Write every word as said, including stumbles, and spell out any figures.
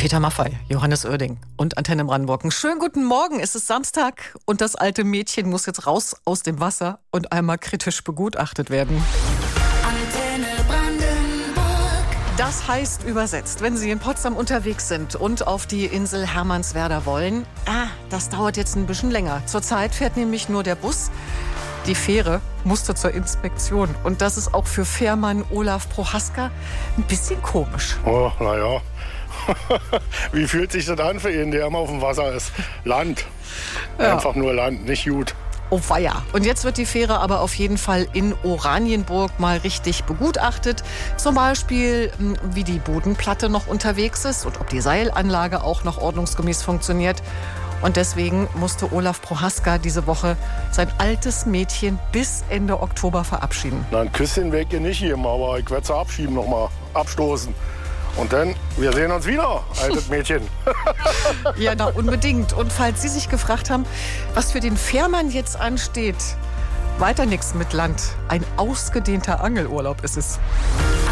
Peter Maffay, Johannes Oerding und Antenne Brandenburg. Einen schönen guten Morgen, es ist Samstag und das alte Mädchen muss jetzt raus aus dem Wasser und einmal kritisch begutachtet werden. Antenne Brandenburg. Das heißt übersetzt, wenn Sie in Potsdam unterwegs sind und auf die Insel Hermannswerder wollen, ah, das dauert jetzt ein bisschen länger. Zurzeit fährt nämlich nur der Bus. Die Fähre musste zur Inspektion. Und das ist auch für Fährmann Olaf Prohaska ein bisschen komisch. Oh, naja. Wie fühlt sich das an für ihn, der immer auf dem Wasser ist? Land. Ja. Einfach nur Land, nicht gut. Oh weia. Und jetzt wird die Fähre aber auf jeden Fall in Oranienburg mal richtig begutachtet. Zum Beispiel, wie die Bodenplatte noch unterwegs ist und ob die Seilanlage auch noch ordnungsgemäß funktioniert. Und deswegen musste Olaf Prohaska diese Woche sein altes Mädchen bis Ende Oktober verabschieden. Na, ein Küsschen weg ihr nicht geben, aber ich werde sie abschieben nochmal, abstoßen. Und dann, wir sehen uns wieder, altes Mädchen. Ja, na, unbedingt. Und falls Sie sich gefragt haben, was für den Fährmann jetzt ansteht, weiter nichts mit Land. Ein ausgedehnter Angelurlaub ist es.